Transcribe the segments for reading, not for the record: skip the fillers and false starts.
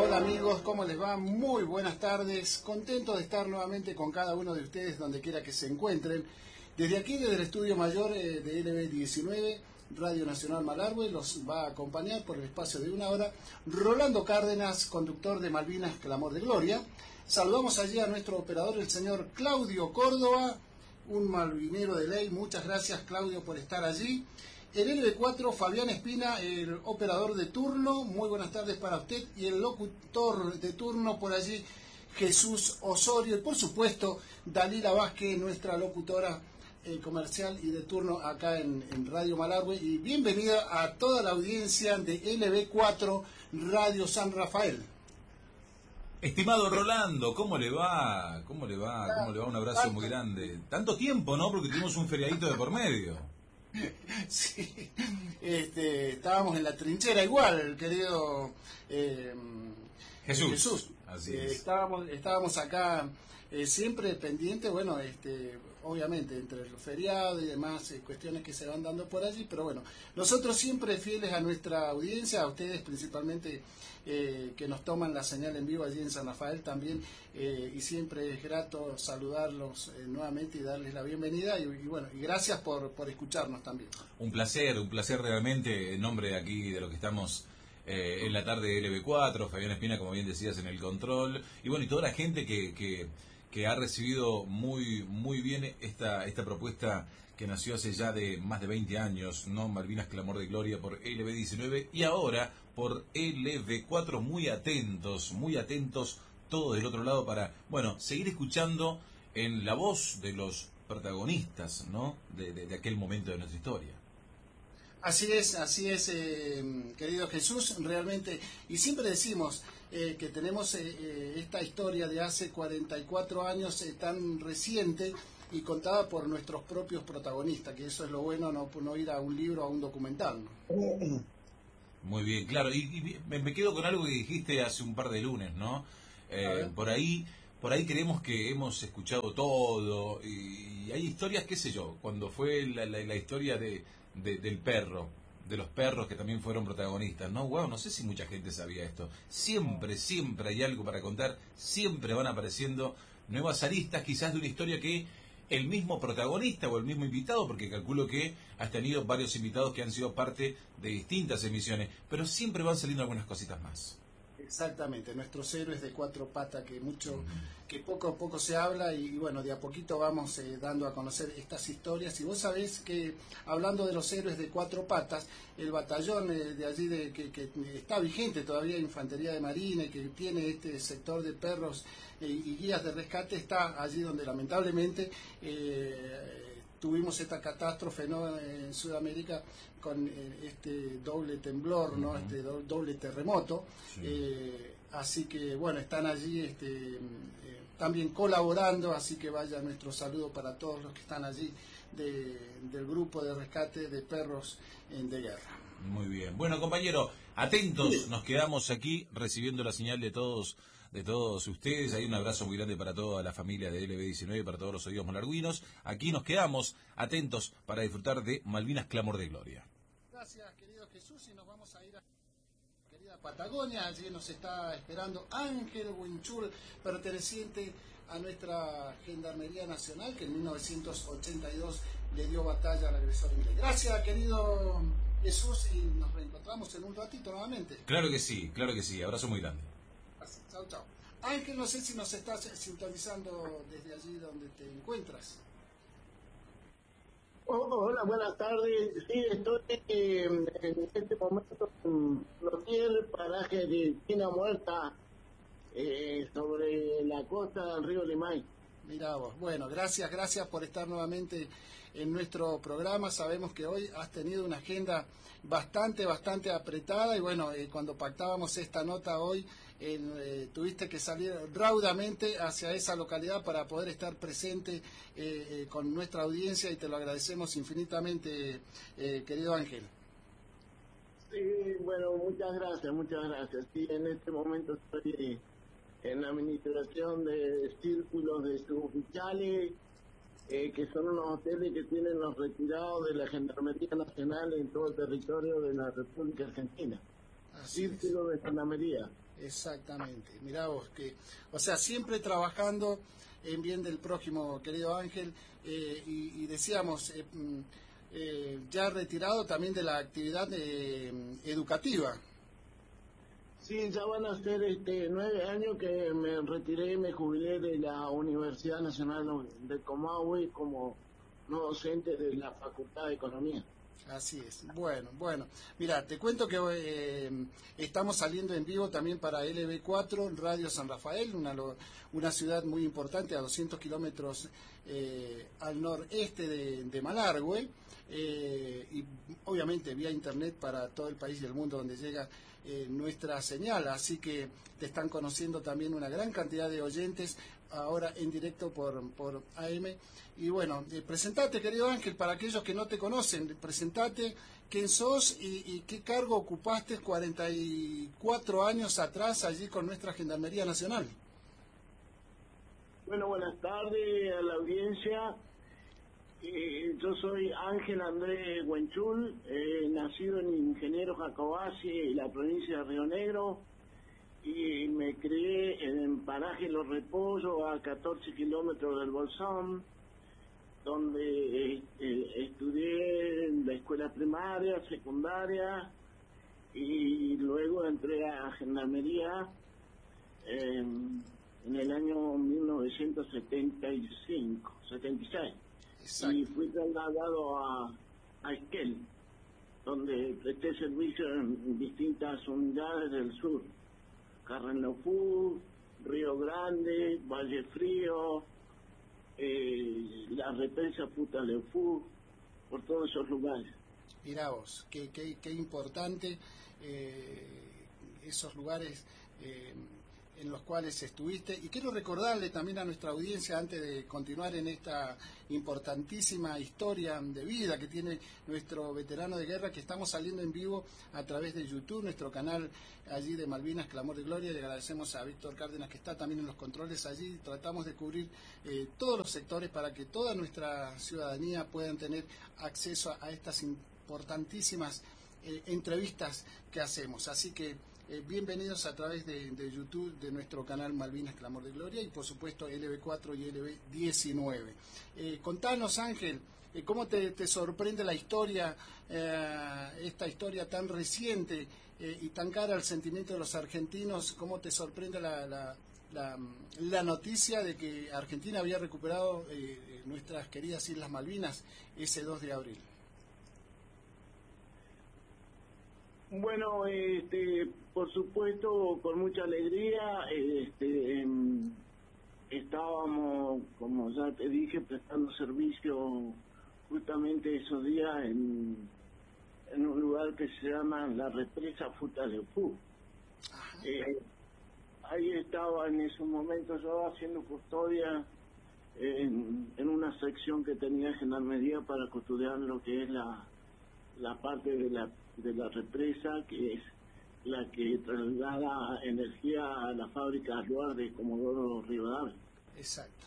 Hola amigos, ¿cómo les va? Muy buenas tardes, contento de estar nuevamente con cada uno de ustedes donde quiera que se encuentren. Desde aquí, desde el estudio mayor de LB19, Radio Nacional Malargüe, los va a acompañar por el espacio de una hora Rolando Cárdenas, conductor de Malvinas Clamor de Gloria. Saludamos allí a nuestro operador, el señor Claudio Córdoba, un malvinero de ley. Muchas gracias, Claudio, por estar allí. El LB4, Fabián Espina, el operador de turno. Muy buenas tardes para usted. Y el locutor de turno por allí, Jesús Osorio. Y por supuesto, Dalila Vázquez, nuestra locutora comercial y de turno acá en Radio Malargüe. Y bienvenida a toda la audiencia de LB4 Radio San Rafael. Estimado Rolando, ¿cómo le va? ¿Cómo le va? ¿Cómo le va? Un abrazo muy grande. Tanto tiempo, ¿no? Porque tuvimos un feriadito de por medio. Sí, estábamos en la trinchera igual, querido Jesús. Así es. Estábamos acá siempre pendientes, bueno, obviamente entre el feriado y demás cuestiones que se van dando por allí, pero bueno, nosotros siempre fieles a nuestra audiencia, a ustedes principalmente que nos toman la señal en vivo allí en San Rafael también, y siempre es grato saludarlos nuevamente y darles la bienvenida y bueno, y gracias por escucharnos también. Un placer realmente, en nombre aquí de lo que estamos en la tarde de LB4, Fabián Espina, como bien decías, en el control, y bueno, y toda la gente que ha recibido muy bien esta propuesta que nació hace ya de más de 20 años, ¿no? Malvinas Clamor de Gloria por LB19 y ahora por LB4, muy atentos todos del otro lado para, bueno, seguir escuchando en la voz de los protagonistas, ¿no? De aquel momento de nuestra historia. Así es, querido Jesús, realmente, y siempre decimos que tenemos esta historia de hace 44 años tan reciente y contada por nuestros propios protagonistas, que eso es lo bueno, no ir a un libro, a un documental, ¿no? Muy bien, claro, y me quedo con algo que dijiste hace un par de lunes, ¿no? Por ahí creemos que hemos escuchado todo y hay historias, qué sé yo, cuando fue la historia del perro, de los perros que también fueron protagonistas, ¿no? Wow, no sé si mucha gente sabía esto. Siempre hay algo para contar, siempre van apareciendo nuevas aristas, quizás de una historia que el mismo protagonista o el mismo invitado, porque calculo que has tenido varios invitados que han sido parte de distintas emisiones, pero siempre van saliendo algunas cositas más. Exactamente, nuestros héroes de cuatro patas que poco a poco se habla y bueno, de a poquito vamos dando a conocer estas historias. Y vos sabés que hablando de los héroes de cuatro patas, el batallón de allí que está vigente todavía, Infantería de Marina, y que tiene este sector de perros y guías de rescate, está allí donde lamentablemente tuvimos esta catástrofe, ¿no? En Sudamérica con este doble temblor, ¿no? Este doble terremoto. Sí. Así que bueno, están allí también colaborando, así que vaya nuestro saludo para todos los que están allí del grupo de rescate de perros de guerra. Muy bien. Bueno, compañero, atentos, sí. Nos quedamos aquí recibiendo la señal de todos ustedes. Hay un abrazo muy grande para toda la familia de LB19, para todos los oídos malarguinos. Aquí nos quedamos atentos para disfrutar de Malvinas Clamor de Gloria. Gracias, querido Jesús, y nos vamos a ir a querida Patagonia. Allí nos está esperando Ángel Huinchul, perteneciente a nuestra Gendarmería Nacional, que en 1982 le dio batalla al agresor inglés. Gracias, querido Jesús, y nos reencontramos en un ratito nuevamente. Claro que sí, abrazo muy grande. Así, chao. Ángel, no sé si nos estás sintonizando desde allí donde te encuentras. Hola, buenas tardes. Sí, estoy en este momento en el paraje de China Muerta, sobre la costa del río Limay. Mirá vos, bueno, gracias por estar nuevamente en nuestro programa. Sabemos que hoy has tenido una agenda bastante apretada y bueno, cuando pactábamos esta nota hoy, tuviste que salir raudamente hacia esa localidad para poder estar presente con nuestra audiencia y te lo agradecemos infinitamente, querido Ángel. Sí, bueno, muchas gracias. Sí, en este momento estoy en la administración de círculos de suboficiales, que son unos hoteles que tienen los retirados de la Gendarmería Nacional en todo el territorio de la República Argentina. Círculo de Gendarmería. Exactamente. Mirá vos, o sea, siempre trabajando en bien del prójimo, querido Ángel, y decíamos, ya retirado también de la actividad educativa. Sí, ya van a ser 9 años que me retiré, me jubilé de la Universidad Nacional de Comahue como no docente de la Facultad de Economía. Así es. Bueno. Mira, te cuento que estamos saliendo en vivo también para LB4, Radio San Rafael, una ciudad muy importante a 200 kilómetros al noreste de Malargüe, y obviamente vía internet para todo el país y el mundo donde llega nuestra señal. Así que te están conociendo también una gran cantidad de oyentes ahora en directo por AM. Y bueno, presentate, querido Ángel, para aquellos que no te conocen, presentate quién sos y qué cargo ocupaste 44 años atrás allí con nuestra Gendarmería Nacional. Bueno, buenas tardes a la audiencia. Yo soy Ángel Andrés Huenchul, nacido en Ingeniero Jacobacci, la provincia de Río Negro, y me crié en Paraje Los Repollos, a 14 kilómetros del Bolsón, donde estudié en la escuela primaria, secundaria, y luego entré a Gendarmería en el año 1976. Exacto. Y fui trasladado a Esquel, donde presté servicio en distintas unidades del sur: Carrenofú, Río Grande, Valle Frío, la represa Futaleufú, por todos esos lugares. Mirá vos, qué importante esos lugares en los cuales estuviste. Y quiero recordarle también a nuestra audiencia, antes de continuar en esta importantísima historia de vida que tiene nuestro veterano de guerra, que estamos saliendo en vivo a través de YouTube, nuestro canal allí de Malvinas, Clamor de Gloria. Le agradecemos a Víctor Cárdenas, que está también en los controles allí. Tratamos de cubrir todos los sectores para que toda nuestra ciudadanía puedan tener acceso a estas importantísimas entrevistas que hacemos. Así que bienvenidos a través de YouTube, de nuestro canal Malvinas Clamor de Gloria, y por supuesto LB4 y LB19. Contanos, Ángel, ¿cómo te sorprende la historia, esta historia tan reciente y tan cara al sentimiento de los argentinos? ¿Cómo te sorprende la noticia de que Argentina había recuperado nuestras queridas Islas Malvinas ese 2 de abril? Bueno, por supuesto, con mucha alegría, estábamos, como ya te dije, prestando servicio justamente esos días en un lugar que se llama la represa Futaleufú. Ahí estaba en esos momentos yo haciendo custodia en una sección que tenía Gendarmería para custodiar lo que es la parte de la represa, que es la que traslada energía a la fábrica Aluar de Comodoro Rivadavia. Exacto.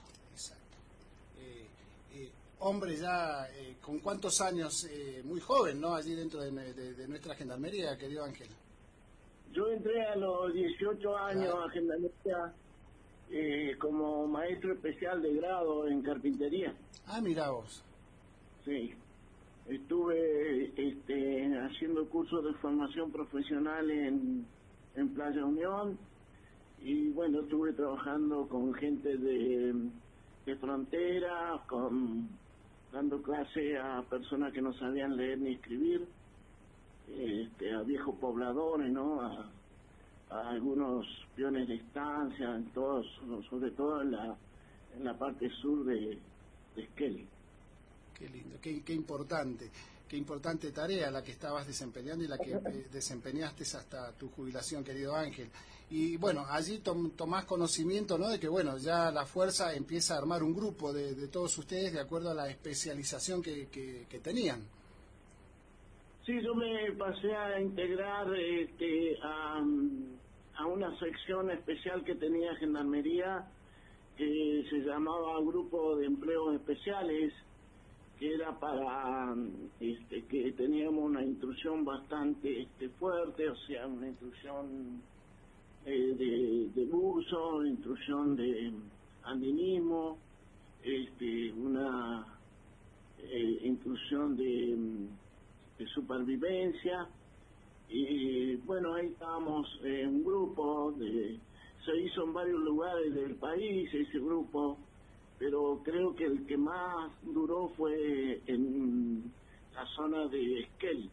Hombre ya, ¿con cuántos años? Muy joven, ¿no? Allí dentro de nuestra Gendarmería, querido Ángel. Yo entré a los 18 años a Gendarmería como maestro especial de grado en carpintería. Ah, mirá vos. Sí. Estuve haciendo cursos de formación profesional en Playa Unión, y bueno, estuve trabajando con gente de frontera, dando clase a personas que no sabían leer ni escribir, a viejos pobladores, ¿no? A algunos peones de estancia, sobre todo en la parte sur de Esquel. Qué lindo, qué importante tarea la que estabas desempeñando y la que desempeñaste hasta tu jubilación, querido Ángel. Y bueno, allí tomás conocimiento, ¿no?, de que bueno, ya la fuerza empieza a armar un grupo de todos ustedes de acuerdo a la especialización que tenían. Sí, yo me pasé a integrar a una sección especial que tenía Gendarmería, que se llamaba Grupo de Empleos Especiales, que era para que teníamos una instrucción bastante fuerte, o sea, una instrucción de buzo, instrucción de andinismo, una instrucción de supervivencia. Y bueno, ahí estábamos en un grupo, se hizo en varios lugares del país ese grupo, pero creo que el que más duró fue en la zona de Esquel.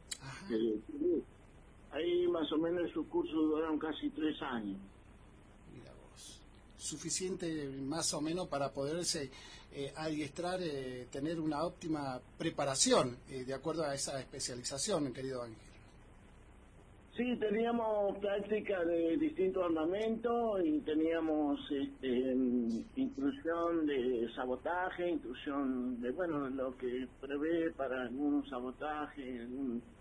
Ahí más o menos sus cursos duraron casi 3 años. Mira vos. Suficiente más o menos para poderse adiestrar, tener una óptima preparación de acuerdo a esa especialización, querido Ángel. Sí, teníamos práctica de distintos armamentos y teníamos instrucción de sabotaje, instrucción de, bueno, lo que prevé para algún sabotaje,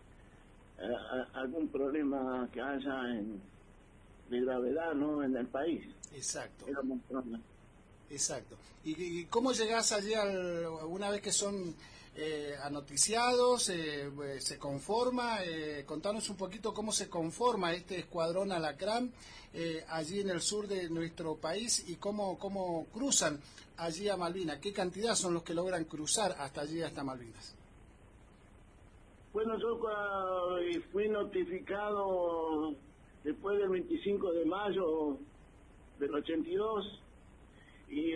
algún problema que haya de gravedad, ¿no?, en el país. Exacto. Exacto. ¿Y cómo llegás allí una vez que son anoticiados, se conforma? Contanos un poquito cómo se conforma este escuadrón Alacrán allí en el sur de nuestro país y cómo cruzan allí a Malvinas. ¿Qué cantidad son los que logran cruzar hasta allí, hasta Malvinas? Bueno, yo fui notificado después del 25 de mayo del 82 y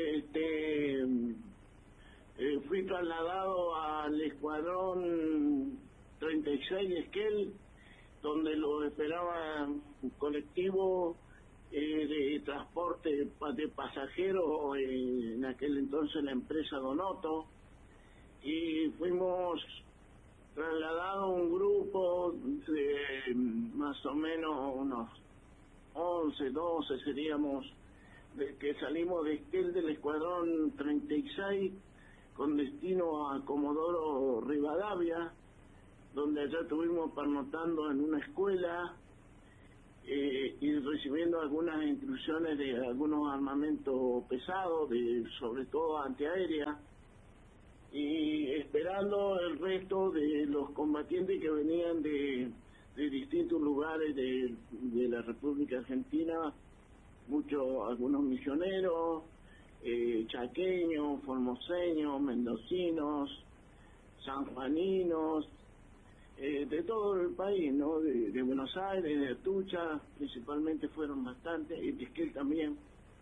fui trasladado al escuadrón 36 Esquel, donde lo esperaba un colectivo de transporte de pasajeros, en aquel entonces la empresa Donoto, y fuimos trasladados un grupo de más o menos unos 11, 12 seríamos, que salimos de Esquel del escuadrón 36 con destino a Comodoro Rivadavia, donde allá estuvimos pernoctando en una escuela y recibiendo algunas instrucciones de algunos armamentos pesados, sobre todo antiaérea, y esperando el resto de los combatientes que venían de distintos lugares de la República Argentina, algunos misioneros, chaqueños, formoseños, mendocinos, sanjuaninos, de todo el país, ¿no? De Buenos Aires, de Atucha, principalmente fueron bastantes, y de Esquel también.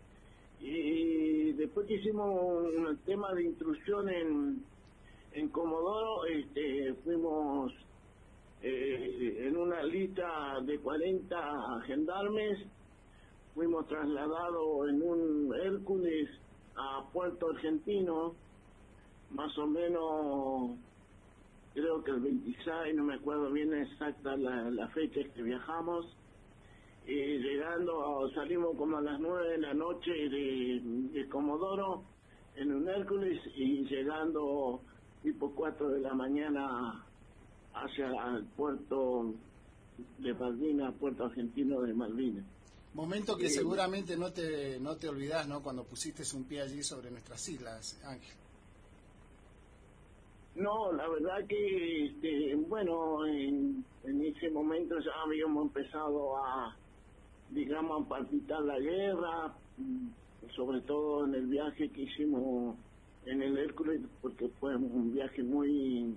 Y después que hicimos un tema de instrucción en Comodoro, fuimos en una lista de 40 gendarmes, fuimos trasladados en un Hércules a Puerto Argentino, más o menos, creo que el 26, no me acuerdo bien exacta la fecha que viajamos, y salimos como a las 9 de la noche de Comodoro en un Hércules, y llegando tipo 4 de la mañana hacia el puerto de Malvinas, Puerto Argentino de Malvinas. Momento que seguramente no te olvidás, ¿no?, cuando pusiste un pie allí sobre nuestras islas, Ángel. No, la verdad que, bueno, en ese momento ya habíamos empezado a palpitar la guerra, sobre todo en el viaje que hicimos en el Hércules, porque fue un viaje muy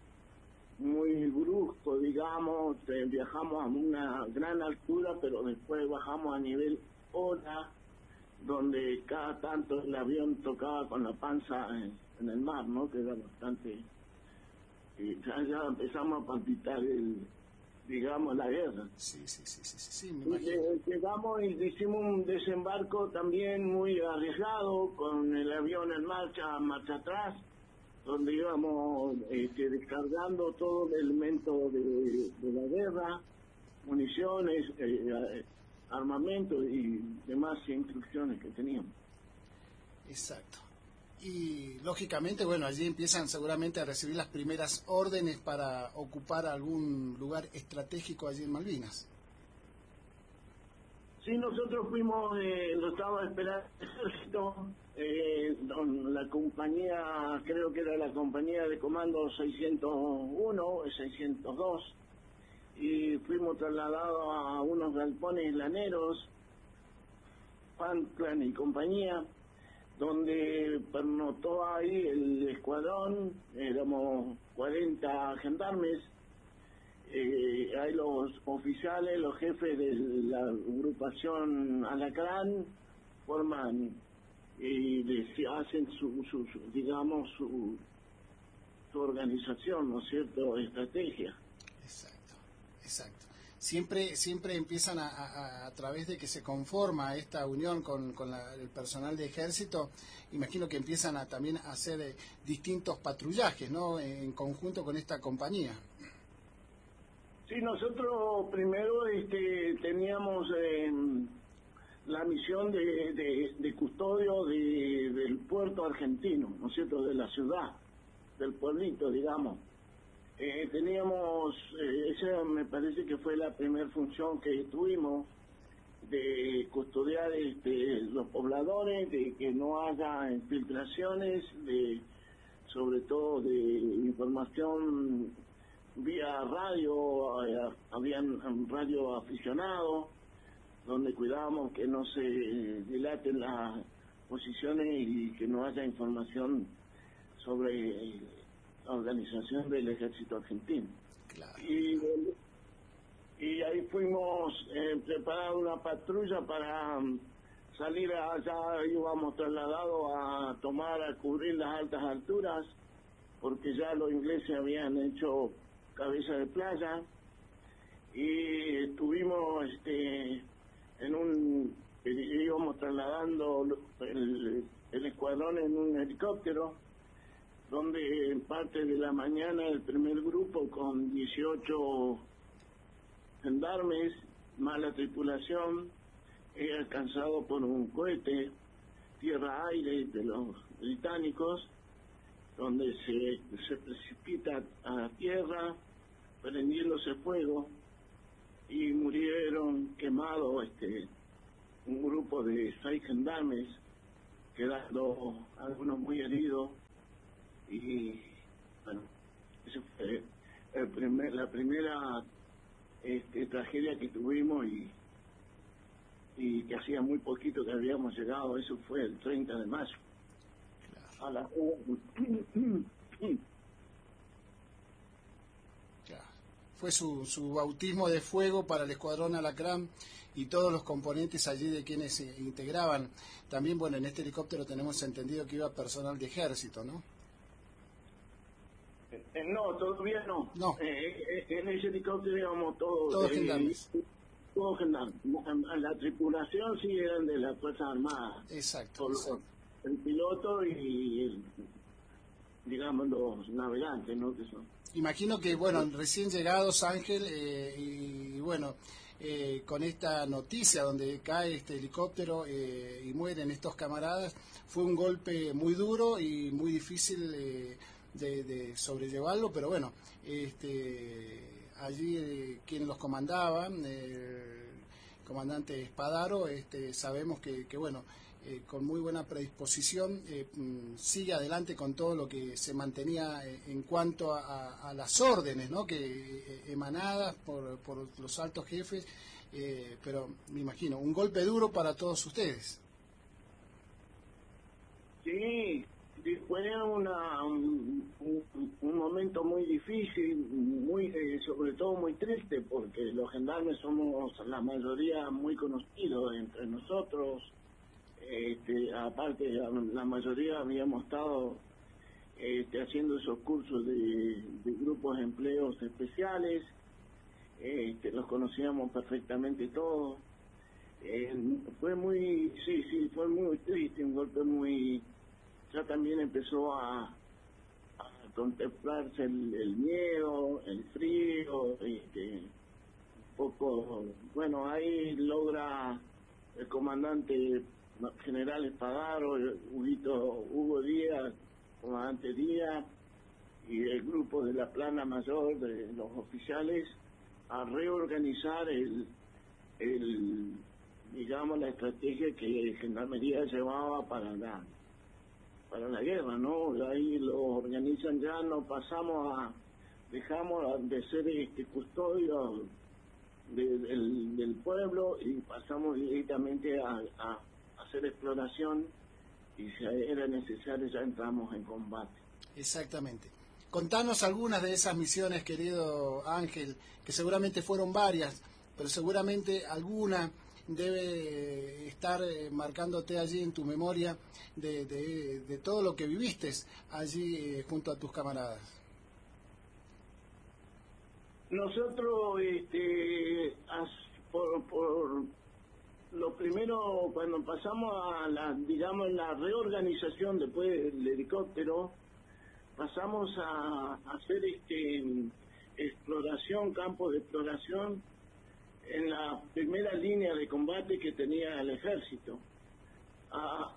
brusco, digamos. Viajamos a una gran altura, pero después bajamos a nivel ola, donde cada tanto el avión tocaba con la panza en el mar, ¿no?, que era bastante... ya empezamos a palpitar la guerra. Sí, me imagino. Llegamos y hicimos un desembarco también muy arriesgado, con el avión en marcha atrás, donde íbamos descargando todo el elemento de la guerra, municiones, armamento y demás instrucciones que teníamos. Exacto. Y lógicamente, bueno, allí empiezan seguramente a recibir las primeras órdenes para ocupar algún lugar estratégico allí en Malvinas. Sí, nosotros fuimos, lo estaba esperando el ejército, la compañía, creo que era la compañía de comando 601, 602, y fuimos trasladados a unos galpones laneros Panclan y compañía, donde pernoctó ahí el escuadrón, éramos 40 gendarmes, hay los oficiales, los jefes de la agrupación Alacrán, forman y hacen digamos, su organización, ¿no es cierto?, estrategia. Exacto. Siempre empiezan a través de que se conforma esta unión con el personal de ejército, imagino que empiezan también a hacer distintos patrullajes, ¿no?, en conjunto con esta compañía. Sí, nosotros primero teníamos la misión de custodio del puerto argentino, ¿no es cierto?, de la ciudad, del pueblito, digamos. Teníamos, esa me parece que fue la primera función que tuvimos, de custodiar los pobladores, de que no haya infiltraciones, sobre todo de información vía radio, habían radio aficionado, donde cuidábamos que no se dilaten las posiciones y que no haya información sobre la organización del ejército argentino. Claro. Y ahí fuimos preparando una patrulla para salir allá, íbamos trasladados a cubrir las altas alturas, porque ya los ingleses habían hecho cabeza de playa, y estuvimos íbamos trasladando el escuadrón en un helicóptero, donde en parte de la mañana el primer grupo con 18 gendarmes más la tripulación es alcanzado por un cohete tierra-aire de los británicos, donde se precipita a tierra prendiéndose fuego, y murieron quemados un grupo de 6 gendarmes, quedando algunos muy heridos. Y bueno, esa fue la primera tragedia que tuvimos, y que hacía muy poquito que habíamos llegado. Eso fue el 30 de mayo. Claro. A la Fue su bautismo de fuego para el escuadrón Alacrán y todos los componentes allí de quienes se integraban. También, bueno, en este helicóptero tenemos entendido que iba personal de ejército, ¿no? No, todavía no. En ese helicóptero íbamos todos gendarmes. Todos gendarmes. La tripulación sí eran de las Fuerzas Armadas. Exacto. El piloto y digamos los navegantes, ¿no? Que son. Imagino que, bueno, recién llegados, Ángel, y bueno, con esta noticia donde cae este helicóptero y mueren estos camaradas, fue un golpe muy duro y muy difícil de sobrellevarlo, pero bueno, allí quien los comandaba, el comandante Espadaro, sabemos que bueno, con muy buena predisposición sigue adelante con todo lo que se mantenía en cuanto a las órdenes, ¿no?, que emanadas por los altos jefes, pero me imagino, un golpe duro para todos ustedes. Sí, fue un momento muy difícil, sobre todo muy triste, porque los gendarmes somos la mayoría muy conocidos entre nosotros. Aparte, la mayoría habíamos estado haciendo esos cursos de grupos de empleos especiales, los conocíamos perfectamente todos. Fue muy triste, un golpe muy... Ya también empezó a contemplarse el miedo, el frío, un poco... Bueno, ahí logra el comandante general Espadaro, Hugo Díaz, comandante Díaz, y el grupo de la plana mayor de los oficiales, a reorganizar digamos, la estrategia que Gendarmería llevaba para la guerra, ¿no? Ahí lo organizan, ya nos dejamos de ser custodio del pueblo, y pasamos directamente a hacer exploración y si era necesario ya entramos en combate. Exactamente. Contanos algunas de esas misiones, querido Ángel, que seguramente fueron varias, pero seguramente alguna debe estar marcándote allí en tu memoria de todo lo que viviste allí junto a tus camaradas. Nosotros, por lo primero, cuando pasamos a la reorganización después del helicóptero, pasamos a hacer exploración, campos de exploración en la primera línea de combate que tenía el ejército, a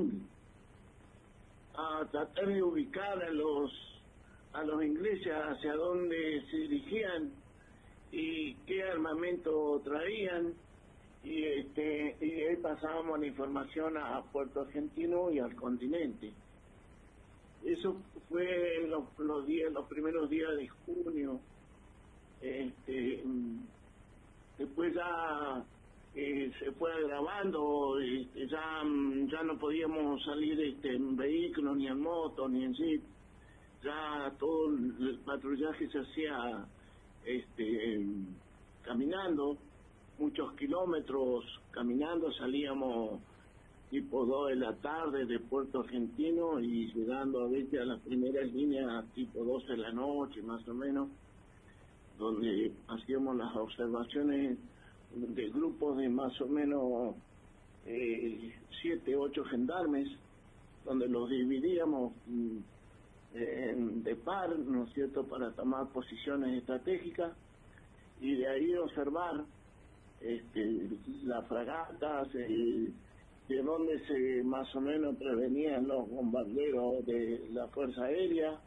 tratar de ubicar a los ingleses hacia dónde se dirigían y qué armamento traían, y ahí pasábamos la información a Puerto Argentino y al continente. Eso fue los primeros días de junio. Después ya se fue agravando, ya no podíamos salir en vehículos, ni en moto, ni en jeep. Ya todo el patrullaje se hacía caminando, muchos kilómetros caminando. Salíamos tipo 2 de la tarde de Puerto Argentino y llegando a veces a las primeras líneas tipo 12 de la noche más o menos, donde hacíamos las observaciones de grupos de más o menos 7, 8 gendarmes, donde los dividíamos de par, ¿no es cierto?, para tomar posiciones estratégicas y de ahí observar las fragatas, de donde se más o menos prevenían los bombarderos de la Fuerza Aérea.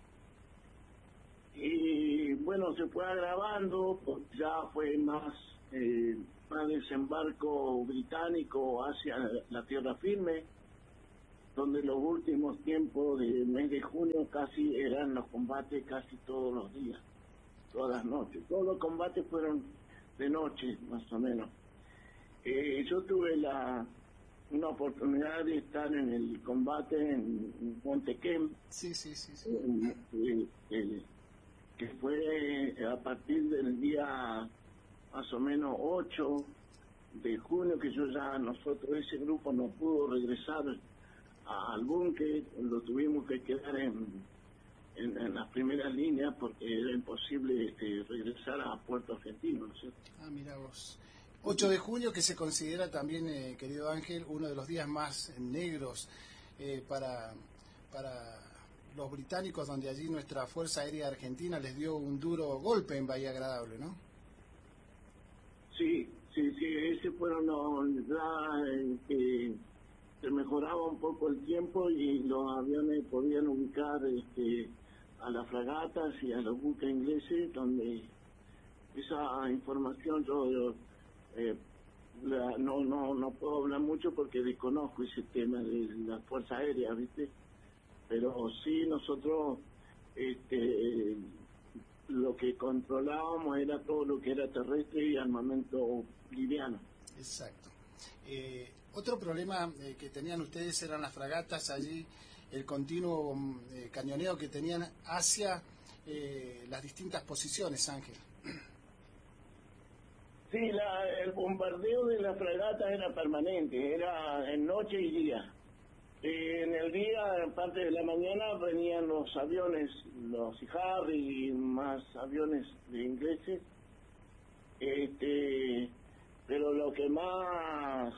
Y bueno, se fue agravando, pues ya fue más desembarco británico hacia la tierra firme, donde los últimos tiempos del mes de junio casi eran los combates casi todos los días, todas las noches. Todos los combates fueron de noche, más o menos. Yo tuve una oportunidad de estar en el combate en Montequem. Sí. Que fue a partir del día más o menos 8 de junio, que ese grupo no pudo regresar al búnker, lo tuvimos que quedar en las primeras líneas porque era imposible regresar a Puerto Argentino, ¿no es cierto? Ah, mira vos. 8 de junio, que se considera también, querido Ángel, uno de los días más negros para los británicos, donde allí nuestra Fuerza Aérea Argentina les dio un duro golpe en Bahía Agradable, ¿no? Sí, ese fueron se mejoraba un poco el tiempo y los aviones podían ubicar a las fragatas y a los buques ingleses, donde esa información yo no puedo hablar mucho porque desconozco ese tema de la Fuerza Aérea, ¿viste? Pero sí, nosotros lo que controlábamos era todo lo que era terrestre y armamento liviano. Exacto. Otro problema que tenían ustedes eran las fragatas allí, el continuo cañoneo que tenían hacia las distintas posiciones, Ángel. Sí, el bombardeo de las fragatas era permanente, era en noche y día. En el día, en parte de la mañana, venían los aviones, los Harry y más aviones de ingleses. Pero lo que más,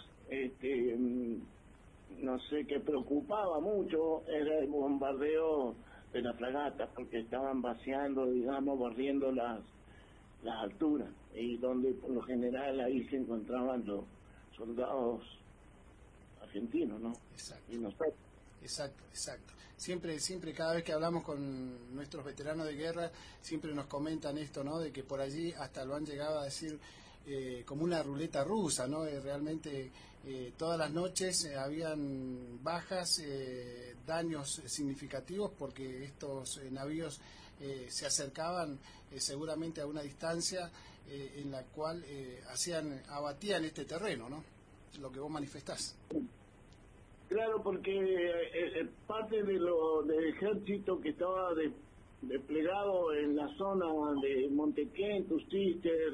no sé, que preocupaba mucho era el bombardeo de las fragatas, porque estaban vaciando, digamos, barriendo las alturas, y donde por lo general ahí se encontraban los soldados argentinos, ¿no? Exacto. Y nosotros. Exacto. Siempre, cada vez que hablamos con nuestros veteranos de guerra, siempre nos comentan esto, ¿no? De que por allí hasta lo han llegado a decir como una ruleta rusa, ¿no? Realmente todas las noches habían bajas, daños significativos, porque estos navíos se acercaban seguramente a una distancia en la cual abatían este terreno, ¿no? Lo que vos manifestás. Claro, porque parte del ejército que estaba desplegado en la zona de Montequén, Tustister,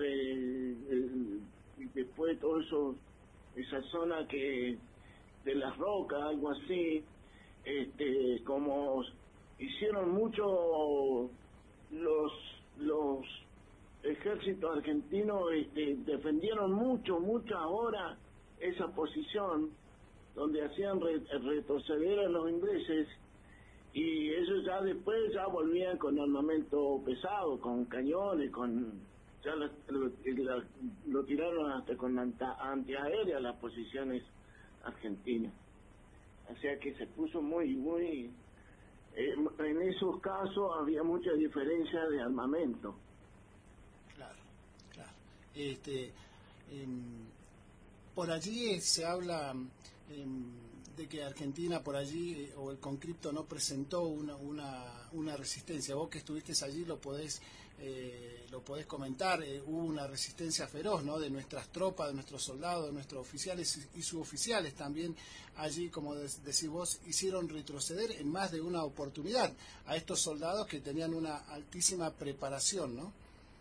y después todo eso, esa zona que de Las Rocas, algo así, como hicieron mucho los ejércitos argentinos, defendieron muchas horas esa posición donde hacían retroceder a los ingleses, y ellos ya después ya volvían con armamento pesado, con cañones, ya lo tiraron hasta con antiaérea las posiciones argentinas. O sea que se puso muy en esos casos había mucha diferencia de armamento. Claro. Por allí se habla de que Argentina por allí, o el conscripto, no presentó una resistencia. Vos que estuviste allí lo podés comentar. Hubo una resistencia feroz, ¿no?, de nuestras tropas, de nuestros soldados, de nuestros oficiales y suboficiales también. Allí, como decís vos, hicieron retroceder en más de una oportunidad a estos soldados que tenían una altísima preparación, ¿no?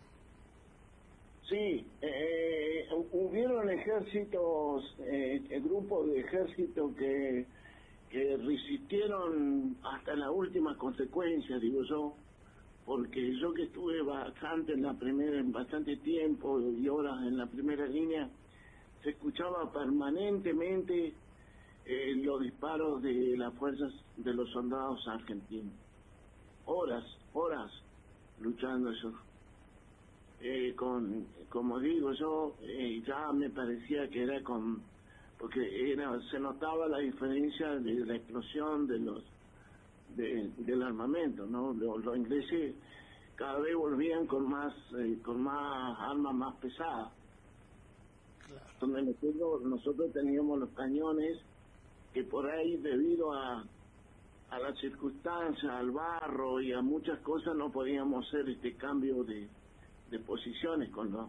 Sí, hubieron ejércitos, grupos de ejércitos que resistieron hasta la última consecuencia, digo yo, porque yo que estuve bastante tiempo y horas en la primera línea, se escuchaba permanentemente los disparos de las fuerzas de los soldados argentinos. Horas luchando ellos. Como digo yo, ya me parecía que era porque se notaba la diferencia de la explosión del armamento, ¿no? Los ingleses cada vez volvían con más armas más pesadas. Claro. Donde nosotros teníamos los cañones que por ahí, debido a las circunstancias, al barro y a muchas cosas, no podíamos hacer este cambio de posiciones con los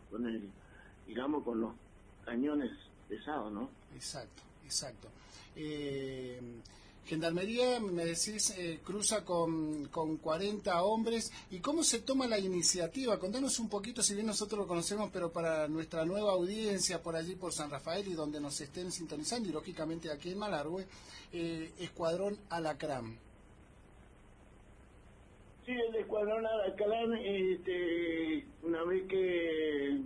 cañones pesados, ¿no? Exacto. Gendarmería, me decís, cruza con 40 hombres. ¿Y cómo se toma la iniciativa? Contanos un poquito, si bien nosotros lo conocemos, pero para nuestra nueva audiencia por allí, por San Rafael, y donde nos estén sintonizando, y lógicamente aquí en Malargüe, Escuadrón Alacrán. Sí, el Escuadrón Alacrán, una vez que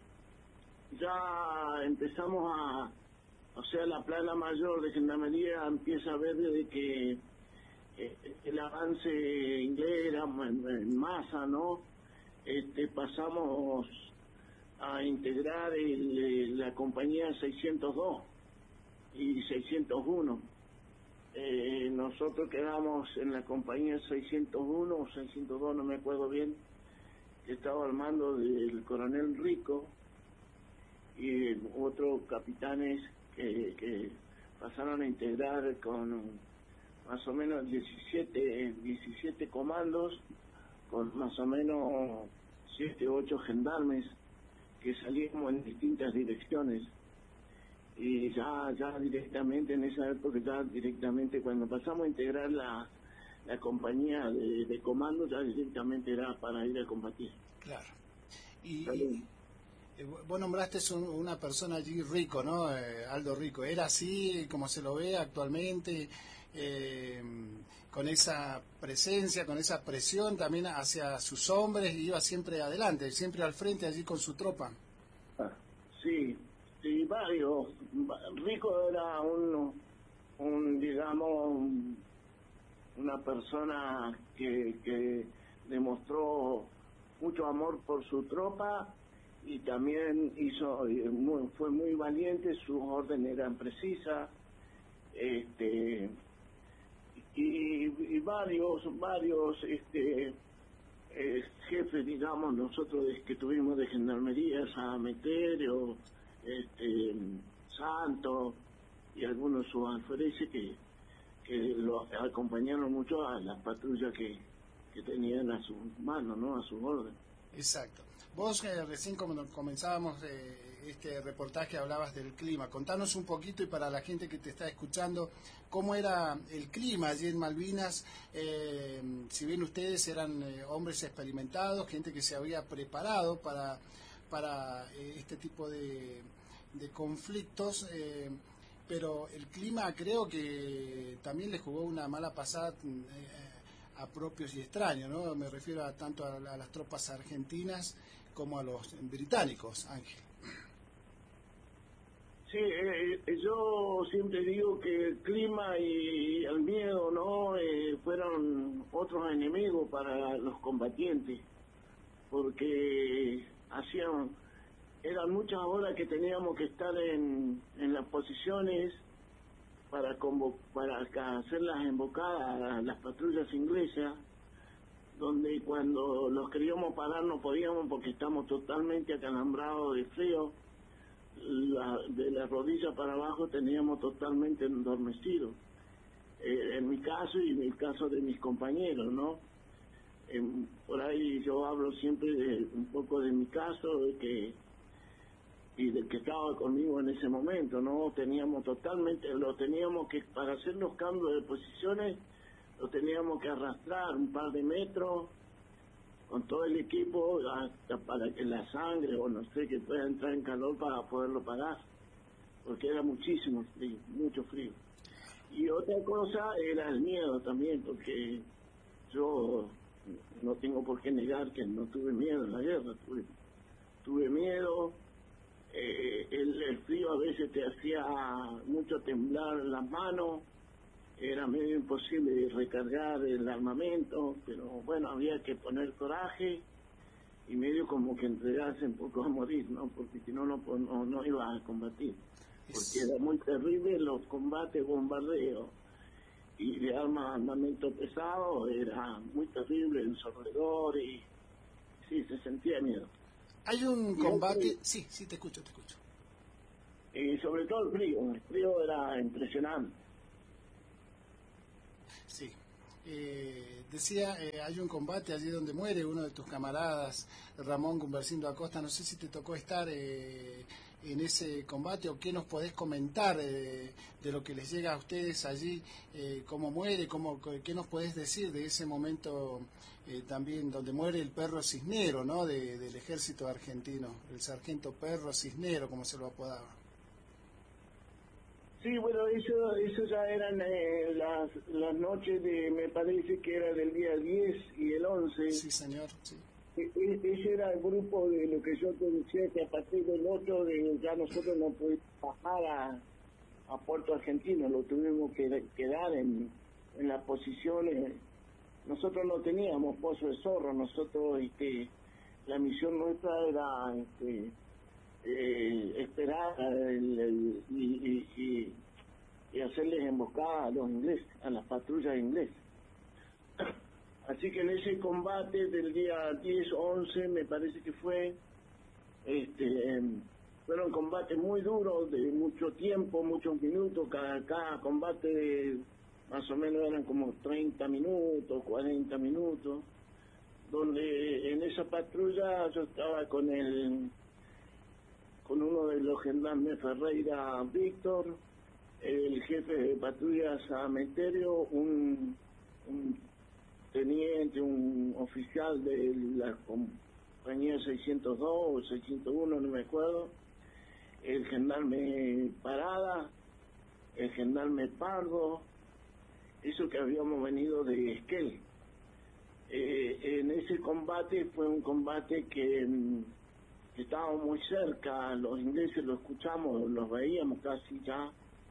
ya empezamos la plana mayor de Gendarmería empieza a ver desde que el avance inglés era en masa, ¿no? Pasamos a integrar la compañía 602 y 601. Nosotros quedamos en la compañía 601 o 602, no me acuerdo bien, que estaba al mando del coronel Rico y otros capitanes que pasaron a integrar con más o menos 17 comandos, con más o menos 7 u 8 gendarmes que salíamos en distintas direcciones. Y ya directamente en esa época, cuando pasamos a integrar la compañía de comando, ya directamente era para ir a combatir. Claro. Y vos nombraste una persona allí, Rico, ¿no? Aldo Rico. ¿Era así como se lo ve actualmente? Con esa presencia, con esa presión también hacia sus hombres, iba siempre adelante, siempre al frente allí con su tropa. Sí, varios. Rico era una persona que demostró mucho amor por su tropa y también fue muy valiente, sus órdenes eran precisas, y varios jefes, digamos, nosotros que tuvimos de Gendarmería, Sameterio, Santos y algunos subalfereces que lo acompañaron mucho a las patrullas que tenían a sus manos, ¿no? A sus órdenes. Exacto. Vos recién comenzábamos este reportaje hablabas del clima. Contanos un poquito, y para la gente que te está escuchando, cómo era el clima allí en Malvinas. Si bien ustedes eran hombres experimentados, gente que se había preparado para este tipo de conflictos, pero el clima creo que también le jugó una mala pasada a propios y extraños, ¿no? Me refiero tanto a las tropas argentinas como a los británicos, Ángel. Sí, yo siempre digo que el clima y el miedo, ¿no? Fueron otros enemigos para los combatientes, porque eran muchas horas que teníamos que estar en las posiciones para hacer las embocadas a las patrullas inglesas, donde cuando los queríamos parar no podíamos porque estamos totalmente acalambrados de frío. De la rodilla para abajo teníamos totalmente endormecidos, en mi caso y en el caso de mis compañeros, ¿no? Por ahí yo hablo siempre un poco de mi caso y del que estaba conmigo en ese momento, ¿no? Lo teníamos que, para hacer los cambios de posiciones, lo teníamos que arrastrar un par de metros con todo el equipo hasta para que la sangre o no sé, que pueda entrar en calor para poderlo pagar, porque era muchísimo frío, mucho frío. Y otra cosa era el miedo también, porque yo no tengo por qué negar que no tuve miedo en la guerra, tuve miedo. El frío a veces te hacía mucho temblar las manos, era medio imposible recargar el armamento, pero bueno, había que poner coraje y medio como que entregarse un poco a morir, ¿no? Porque si no, no iba a combatir, porque era muy terrible los combates bombardeo y de armamento pesado, era muy terrible, ensordecedor, y sí, se sentía miedo. Hay un combate... Sí, te escucho. Y sobre todo el frío era impresionante. Sí. Decía, hay un combate allí donde muere uno de tus camaradas, Ramón Gumbercindo Acosta. No sé si te tocó estar en ese combate, o qué nos podés comentar de lo que les llega a ustedes allí, cómo muere, qué nos podés decir de ese momento también donde muere el Perro Cisnero, ¿no? Del ejército argentino, el sargento Perro Cisnero, como se lo apodaba. Sí, bueno, eso ya eran las noches me parece que era del día 10 y el 11. Sí, señor, sí. Ese era el grupo de lo que yo te decía, que a partir del 8 ya nosotros no pudimos bajar a Puerto Argentino, lo tuvimos que quedar en las posiciones. Nosotros no teníamos pozo de zorro, nosotros, la misión nuestra era esperar y hacerles emboscada a los ingleses, a las patrullas inglesas. Así que en ese combate del día 10 o 11 me parece que fueron combates muy duros, de mucho tiempo, muchos minutos. Cada combate más o menos eran como 30 minutos, 40 minutos, donde en esa patrulla yo estaba con uno de los gendarmes Ferreira Víctor, el jefe de patrullas Sameterio, un teniente, un oficial de la compañía 602 o 601, no me acuerdo, el gendarme Parada, el gendarme Pardo, eso que habíamos venido de Esquel. En ese combate fue un combate que estábamos muy cerca, los ingleses lo escuchamos, los veíamos casi ya.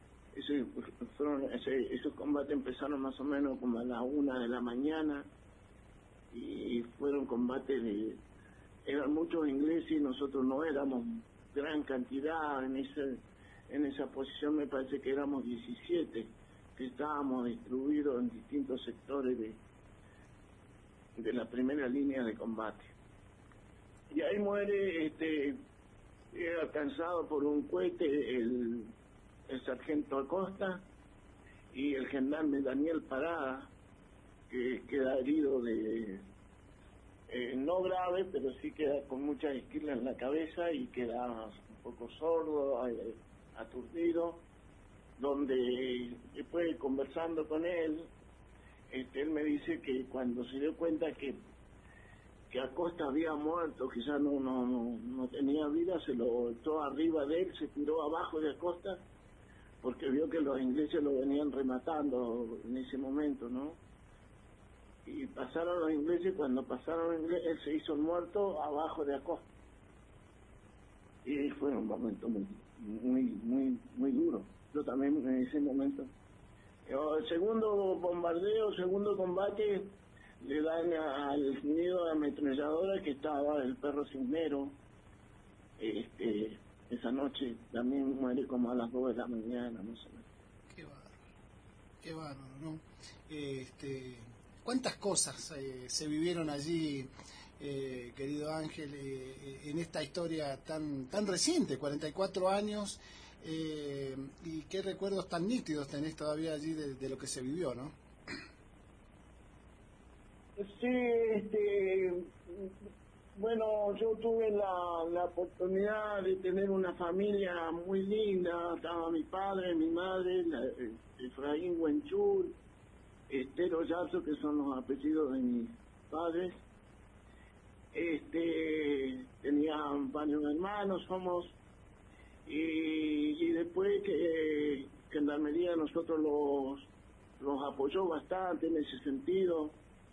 Esos combates empezaron más o menos como a la 1 de la mañana y fueron combates eran muchos ingleses y nosotros no éramos gran cantidad en esa posición. Me parece que éramos 17 que estábamos distribuidos en distintos sectores de la primera línea de combate. Y ahí muere alcanzado por un cohete el sargento Acosta y el gendarme Daniel Parada, que queda herido no grave, pero sí queda con muchas esquilas en la cabeza y queda un poco sordo, aturdido, donde después conversando con él, él me dice que cuando se dio cuenta que Acosta había muerto, que ya no tenía vida, se lo echó arriba de él, se tiró abajo de Acosta, porque vio que los ingleses lo venían rematando en ese momento, ¿no? Y pasaron los ingleses, cuando pasaron los ingleses, él se hizo el muerto abajo de Acosta. Y fue un momento muy duro. Yo también en ese momento. El segundo bombardeo, segundo combate, le dan al nido de ametralladora que estaba el perro cisnero. Esa noche también muere como a las 2 de la mañana, no sé. Qué bárbaro, ¿no? ¿Cuántas cosas se vivieron allí, querido Ángel, en esta historia tan reciente, 44 años, y qué recuerdos tan nítidos tenés todavía allí de lo que se vivió, ¿no? Sí, bueno, yo tuve la oportunidad de tener una familia muy linda. Estaba mi padre, mi madre, Efraín Huenchul, Estero Yazo, que son los apellidos de mis padres. Tenía varios hermanos, y después que Gendarmería nosotros los apoyó bastante en ese sentido.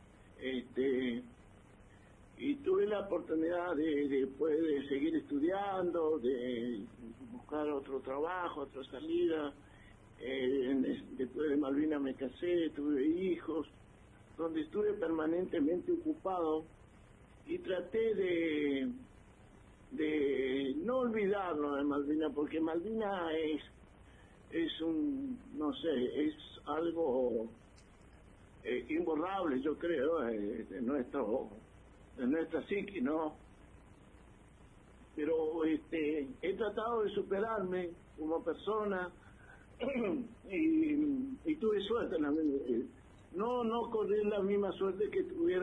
Y tuve la oportunidad de seguir estudiando, de buscar otro trabajo, otra salida. Después de Malvinas me casé, tuve hijos, donde estuve permanentemente ocupado y traté de no olvidarlo de Malvinas, porque Malvinas es algo imborrable, yo creo, de nuestra psique, ¿no? Pero he tratado de superarme como persona y tuve suerte, no corrí la misma suerte que tuvieron